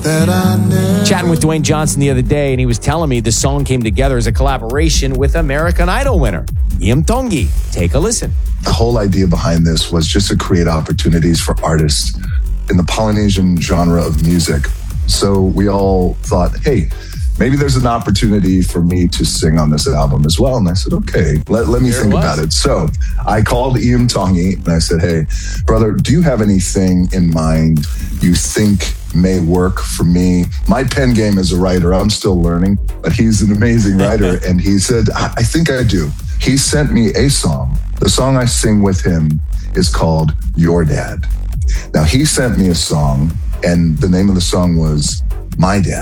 Chatting with Dwayne Johnson the other day, and he was telling me the song came together as a collaboration with American Idol winner Iam Tongi. Take a listen. The whole idea behind this was just to create opportunities for artists in the Polynesian genre of music. So we all thought, hey, maybe there's an opportunity for me to sing on this album as well. And I said, okay, let me think about it. So I called Iam Tongi and I said, hey, brother, do you have anything in mind you think may work for me? My pen game as a writer, I'm still learning, but he's an amazing writer. And he said, I think I do. He sent me a song. The song I sing with him is called Your Dad. Now, he sent me a song, and the name of the song was My Dad.